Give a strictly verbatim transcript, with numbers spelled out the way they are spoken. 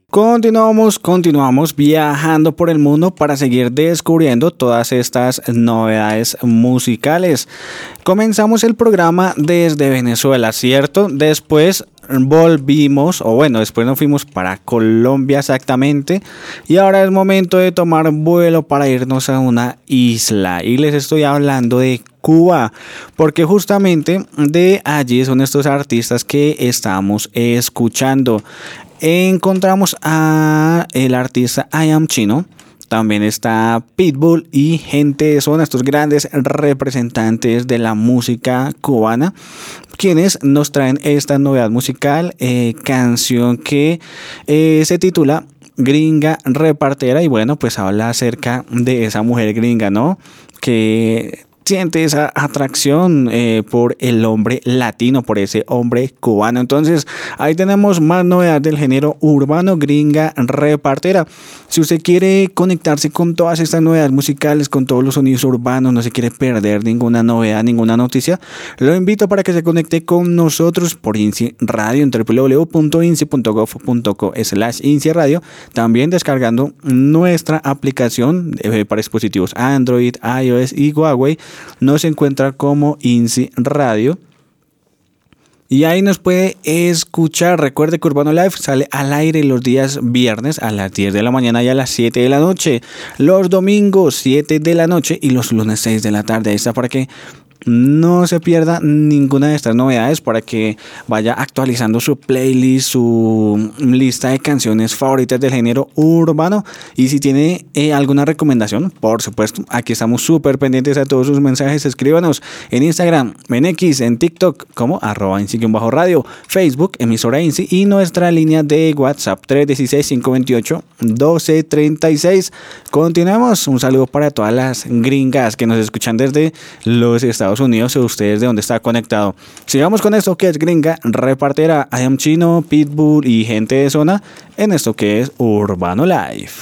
Continuamos, continuamos viajando por el mundo para seguir descubriendo todas estas novedades musicales. Comenzamos el programa desde Venezuela, ¿cierto? Después volvimos, o bueno, después nos fuimos para Colombia exactamente. Y ahora es momento de tomar vuelo para irnos a una isla. Y les estoy hablando de Cuba, porque justamente de allí son estos artistas que estamos escuchando. Encontramos a el artista I Am Chino, también está Pitbull y Gente Zona, estos grandes representantes de la música cubana, quienes nos traen esta novedad musical, eh, canción que eh, se titula Gringa Repartera, y bueno, pues habla acerca de esa mujer gringa, ¿no? Que siente esa atracción eh, por el hombre latino, por ese hombre cubano. Entonces, ahí tenemos más novedades del género urbano, Gringa Repartera. Si usted quiere conectarse con todas estas novedades musicales, con todos los sonidos urbanos, no se quiere perder ninguna novedad, ninguna noticia, lo invito para que se conecte con nosotros por INSI Radio en doble u doble u doble u punto insi punto gob punto co slash INSI Radio, también descargando nuestra aplicación eh, para dispositivos Android, iOS y Huawei. Nos encuentra como INSI Radio y ahí nos puede escuchar. Recuerde que Urbano Live sale al aire los días viernes a las diez de la mañana y a las siete de la noche, los domingos siete de la noche y los lunes seis de la tarde. Ahí está para que no se pierda ninguna de estas novedades, para que vaya actualizando su playlist, su lista de canciones favoritas del género urbano. Y si tiene eh, alguna recomendación, por supuesto, aquí estamos súper pendientes a todos sus mensajes. Escríbanos en Instagram, en X, en TikTok como arroba INSI-radio, Facebook, emisora INSI, y nuestra línea de WhatsApp tres uno seis, cinco dos ocho, uno dos tres seis. Continuemos. Un saludo para todas las gringas que nos escuchan desde los Estados Unidos, o ustedes de donde está conectado. Sigamos con esto que es Gringa Repartera, I Am Chino, Pitbull y Gente de Zona en esto que es Urbano Live.